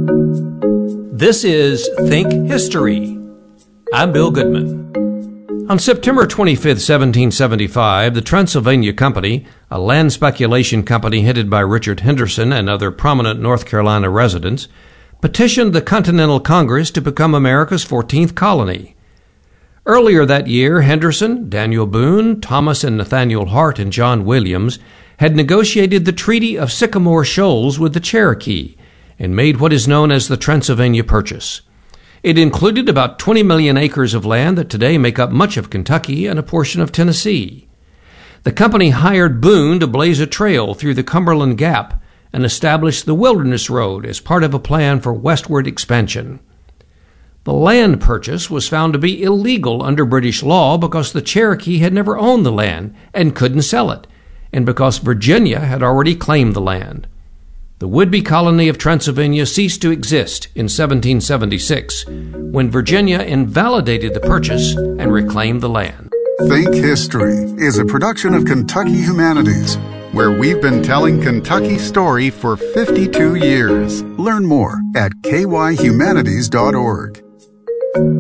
This is Think History. I'm Bill Goodman. On September 25, 1775, the Transylvania Company, a land speculation company headed by Richard Henderson and other prominent North Carolina residents, petitioned the Continental Congress to become America's 14th colony. Earlier that year, Henderson, Daniel Boone, Thomas and Nathaniel Hart, and John Williams had negotiated the Treaty of Sycamore Shoals with the Cherokee and made what is known as the Transylvania Purchase. It included about 20 million acres of land that today make up much of Kentucky and a portion of Tennessee. The company hired Boone to blaze a trail through the Cumberland Gap and establish the Wilderness Road as part of a plan for westward expansion. The land purchase was found to be illegal under British law because the Cherokee had never owned the land and couldn't sell it, and because Virginia had already claimed the land. The would-be colony of Transylvania ceased to exist in 1776 when Virginia invalidated the purchase and reclaimed the land. Think History is a production of Kentucky Humanities, where we've been telling Kentucky's story for 52 years. Learn more at kyhumanities.org.